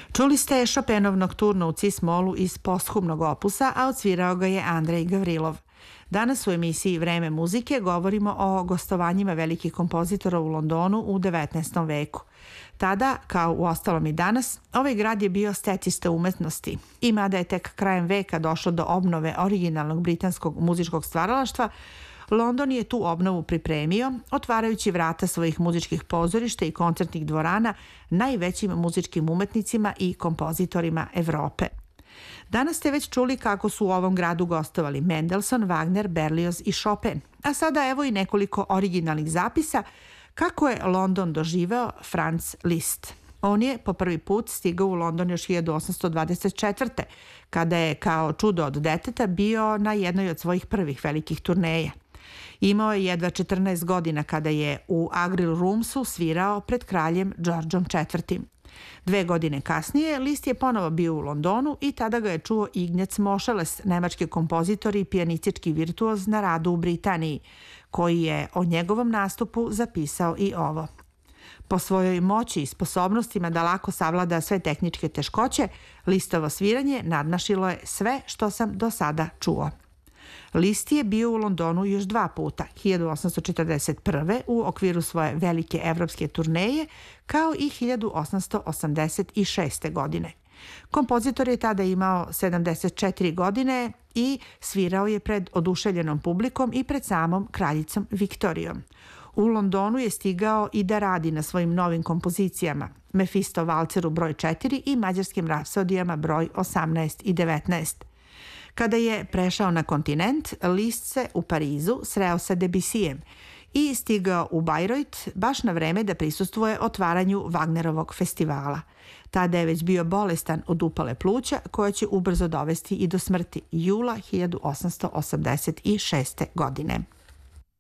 Čuli ste Chopinov nokturno u cis-molu iz posthumnog opusa, a odsvirao ga je Andrej Gavrilov. Danas u emisiji Vreme muzike govorimo o gostovanjima velikih kompozitora u Londonu u 19. veku. Tada, kao u ostalom i danas, ovaj grad je bio stecište umetnosti i mada je tek krajem veka došlo do obnove originalnog britanskog muzičkog stvaralaštva, London je tu obnovu pripremio, otvarajući vrata svojih muzičkih pozorišta i koncertnih dvorana najvećim muzičkim umetnicima i kompozitorima Evrope. Danas ste već čuli kako su u ovom gradu gostovali Mendelssohn, Wagner, Berlioz i Chopin, a sada evo i nekoliko originalnih zapisa kako je London doživeo Franz Liszt. On je po prvi put stigao u London još 1824. kada je kao čudo od deteta bio na jednoj od svojih prvih velikih turneja. Imao je jedva 14 godina kada je u Agril Roomsu svirao pred kraljem Georgeom IV. 2 godine kasnije Liszt je ponovo bio u Londonu i tada ga je čuo Ignjac Moscheles, nemački kompozitor i pijanistički virtuoz na radu u Britaniji, koji je o njegovom nastupu zapisao i ovo. Po svojoj moći i sposobnostima da lako savlada sve tehničke teškoće, Listovo sviranje nadmašilo je sve što sam do sada čuo. Liszt je bio u Londonu još 2 puta, 1841. u okviru svoje velike evropske turneje, kao i 1886. godine. Kompozitor je tada imao 74 godine i svirao je pred oduševljenom publikom i pred samom kraljicom Viktorijom. U Londonu je stigao i da radi na svojim novim kompozicijama, Mefisto valceru broj 4 i mađarskim rapsodijama broj 18 i 19. Kada je prešao na kontinent, Liszt se u Parizu sreo sa Debussyjem i stigao u Bayreuth baš na vreme da prisustvuje otvaranju Wagnerovog festivala. Tada je već bio bolestan od upale pluća koja će ubrzo dovesti i do smrti jula 1886. godine.